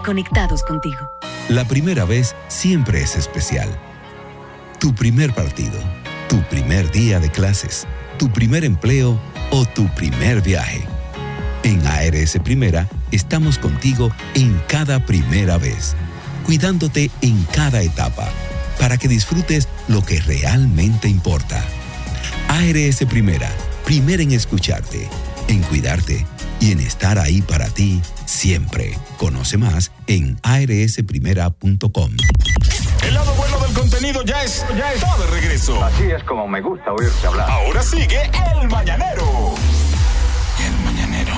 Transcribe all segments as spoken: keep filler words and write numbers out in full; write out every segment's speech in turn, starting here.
conectados contigo. La primera vez siempre es especial. Tu primer partido, tu primer día de clases, tu primer empleo o tu primer viaje. En A R S Primera estamos contigo en cada primera vez, cuidándote en cada etapa, para que disfrutes lo que realmente importa. A R S Primera, primera en escucharte, en cuidarte y en estar ahí para ti siempre. Conoce más en a r s primera punto com. El lado bueno del contenido ya es, ya está de regreso. Así es como me gusta oírte hablar. Ahora sigue El Mañanero. El Mañanero.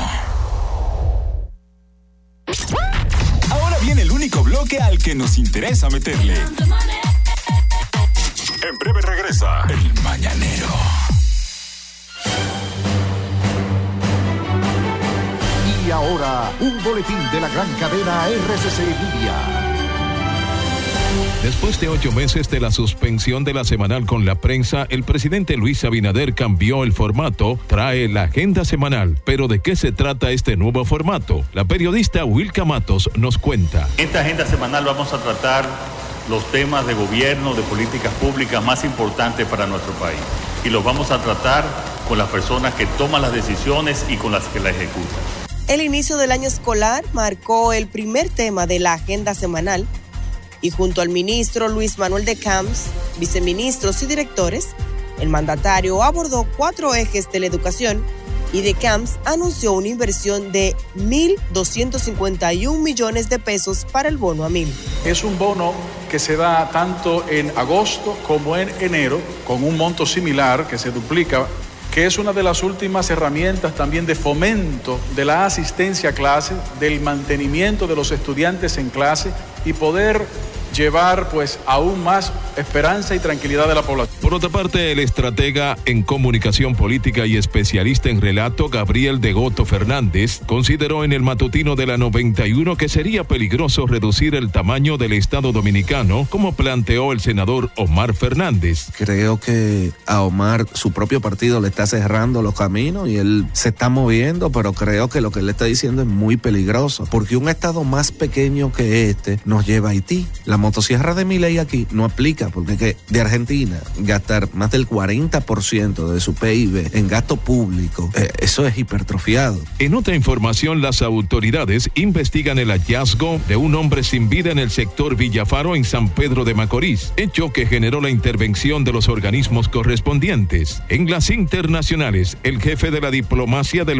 Ahora viene el único bloque al que nos interesa meterle. En breve regresa El Mañanero. Y ahora, un boletín de la gran cadena R C C Media. Después de ocho meses de la suspensión de la semanal con la prensa, el presidente Luis Abinader cambió el formato, trae la agenda semanal. Pero ¿de qué se trata este nuevo formato? La periodista Wilka Matos nos cuenta. En esta agenda semanal vamos a tratar los temas de gobierno, de políticas públicas más importantes para nuestro país. Y los vamos a tratar con las personas que toman las decisiones y con las que las ejecutan. El inicio del año escolar marcó el primer tema de la agenda semanal y junto al ministro Luis Manuel de Camps, viceministros y directores, el mandatario abordó cuatro ejes de la educación y de Camps anunció una inversión de mil doscientos cincuenta y un millones de pesos para el bono a mil. Es un bono que se da tanto en agosto como en enero, con un monto similar que se duplica, que es una de las últimas herramientas también de fomento de la asistencia a clase, del mantenimiento de los estudiantes en clase y poder llevar pues aún más esperanza y tranquilidad de la población. Por otra parte, el estratega en comunicación política y especialista en relato, Gabriel Degoto Fernández, consideró en el matutino de la noventa y uno que sería peligroso reducir el tamaño del Estado Dominicano, como planteó el senador Omar Fernández. Creo que a Omar su propio partido le está cerrando los caminos y él se está moviendo, pero creo que lo que él está diciendo es muy peligroso, porque un Estado más pequeño que este nos lleva a Haití. La motosierra de Milei aquí no aplica, porque que de Argentina gastar más del cuarenta por ciento de su P I B en gasto público, eh, eso es hipertrofiado. En otra información, las autoridades investigan el hallazgo de un hombre sin vida en el sector Villafaro en San Pedro de Macorís, hecho que generó la intervención de los organismos correspondientes. En las internacionales, el jefe de la diplomacia del